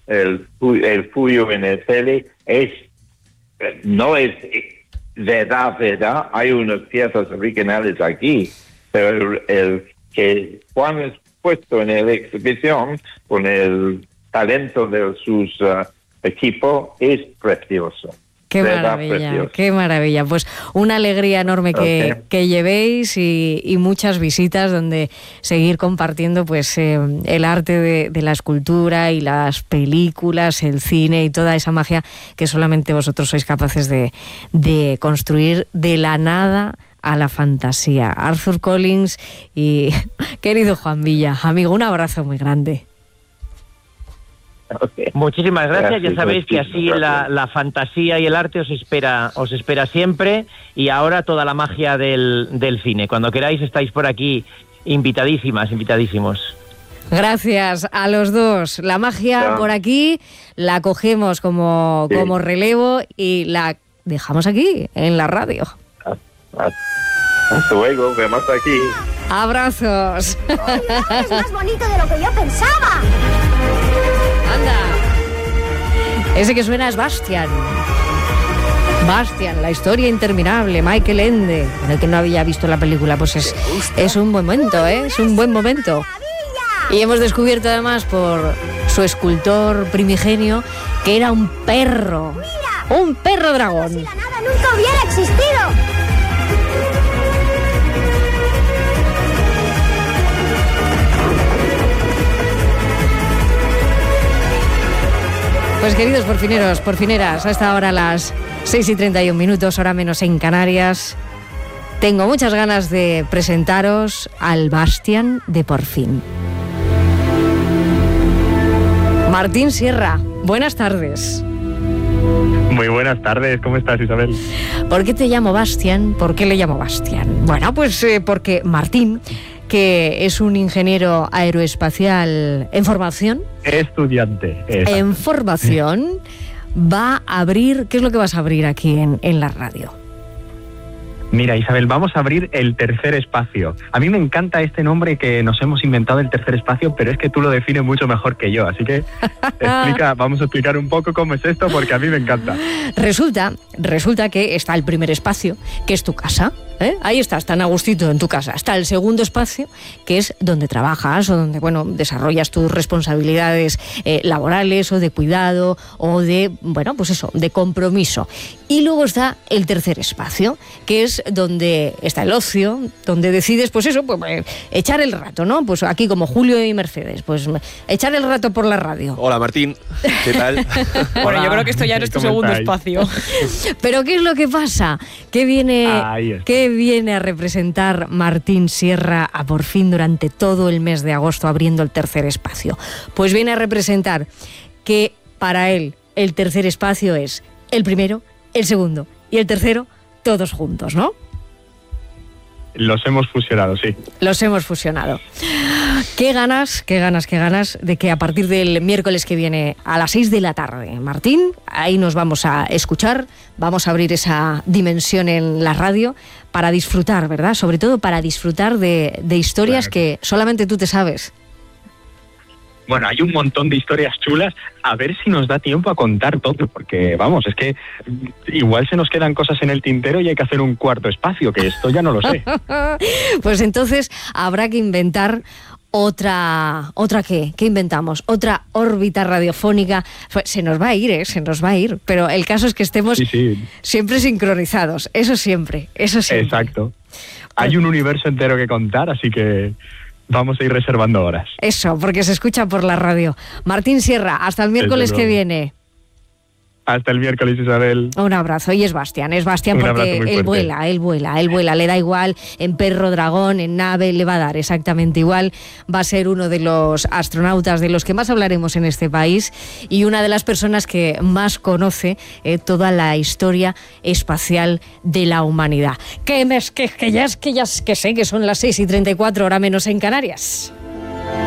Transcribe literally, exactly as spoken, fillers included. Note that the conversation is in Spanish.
el, el Fuyo en el tele, es, no es verdad, verdad, hay unos ciertos originales aquí, pero el, el que Juan es puesto en la exhibición con el talento de sus uh, equipos es precioso. Qué maravilla, precioso. Qué maravilla. Pues una alegría enorme que, okay. que llevéis y, y muchas visitas donde seguir compartiendo pues eh, el arte de, de la escultura y las películas, el cine y toda esa magia que solamente vosotros sois capaces de, de construir de la nada a la fantasía. Arthur Collins y querido Juan Villa, amigo, un abrazo muy grande. Okay. Muchísimas gracias, gracias, ya sabéis que así la, la fantasía y el arte os espera os espera siempre, y ahora toda la magia del, del cine. Cuando queráis estáis por aquí invitadísimas, invitadísimos. Gracias a los dos. La magia yeah. por aquí la cogemos como, sí. como relevo y la dejamos aquí, en la radio. Hasta luego, vemos aquí. Abrazos. Es más bonito de lo que yo pensaba. Anda. Ese que suena es Bastian. Bastian, la historia interminable, Michael Ende. Para el que no había visto la película, pues es, es un buen momento, ¿eh? Es un buen momento. Y hemos descubierto además por su escultor primigenio que era un perro. Un perro dragón. Si la nada nunca hubiera existido. Pues queridos porfineros, porfineras, a esta hora las seis y treinta y un minutos, hora menos en Canarias, tengo muchas ganas de presentaros al Bastian de Por Fin. Martín Sierra, buenas tardes. Muy buenas tardes, ¿cómo estás, Isabel? ¿Por qué te llamo Bastian? ¿Por qué le llamo Bastian? Bueno, pues eh, porque Martín, que es un ingeniero aeroespacial en formación. Estudiante. Exacto. En formación, va a abrir... ¿Qué es lo que vas a abrir aquí en, en la radio? Mira, Isabel, vamos a abrir el tercer espacio. A mí me encanta este nombre que nos hemos inventado, el tercer espacio, pero es que tú lo defines mucho mejor que yo, así que explica, vamos a explicar un poco cómo es esto, porque a mí me encanta. Resulta, resulta que está el primer espacio, que es tu casa, ¿eh? Ahí estás, tan a gustito en tu casa. Está el segundo espacio, que es donde trabajas o donde, bueno, desarrollas tus responsabilidades eh, laborales o de cuidado o de, bueno, pues eso, de compromiso. Y luego está el tercer espacio, que es donde está el ocio, donde decides, pues eso, pues eh, echar el rato, ¿no? Pues aquí como Julio y Mercedes, pues echar el rato por la radio. Hola, Martín, ¿qué tal? Bueno, yo creo que esto ya no es tu segundo estáis? espacio. Pero ¿qué es lo que pasa? ¿Qué viene, ¿qué viene a representar Martín Sierra a Por Fin durante todo el mes de agosto abriendo el tercer espacio? Pues viene a representar que para él el tercer espacio es el primero, el segundo y el tercero, todos juntos, ¿no? Los hemos fusionado, sí. Los hemos fusionado. Qué ganas, qué ganas, qué ganas de que a partir del miércoles que viene a las seis de la tarde, Martín, ahí nos vamos a escuchar, vamos a abrir esa dimensión en la radio para disfrutar, ¿verdad? Sobre todo para disfrutar de, de historias claro. que solamente tú te sabes. Bueno, hay un montón de historias chulas, a ver si nos da tiempo a contar todo, porque vamos, es que igual se nos quedan cosas en el tintero y hay que hacer un cuarto espacio, que esto ya no lo sé. Pues entonces habrá que inventar otra, ¿otra qué? ¿Qué inventamos? Otra órbita radiofónica. Se nos va a ir, ¿eh? Se nos va a ir, pero el caso es que estemos sí, sí. siempre sincronizados, eso siempre, eso siempre. Exacto. Hay un universo entero que contar, así que... vamos a ir reservando horas. Eso, porque se escucha por la radio. Martín Sierra, hasta el miércoles que viene. Hasta el miércoles, Isabel. Un abrazo. Y es Bastian, es Bastian porque él vuela, él vuela, él vuela. Le da igual en perro, dragón, en nave, le va a dar exactamente igual. Va a ser uno de los astronautas de los que más hablaremos en este país y una de las personas que más conoce eh, toda la historia espacial de la humanidad. Que, me, que, que ya es que ya es que sé que son las seis y treinta y cuatro, hora menos en Canarias.